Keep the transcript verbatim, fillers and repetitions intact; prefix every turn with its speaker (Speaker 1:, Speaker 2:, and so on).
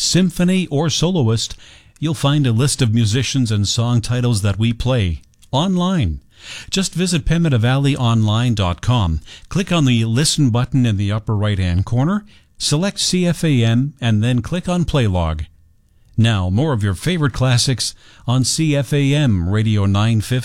Speaker 1: symphony, or soloist, you'll find a list of musicians and song titles that we play online. Just visit pemmitte valley online dot com, click on the Listen button in the upper right-hand corner, select C F A M, and then click on Play Log. Now, more of your favorite classics on C F A M Radio nine fifty.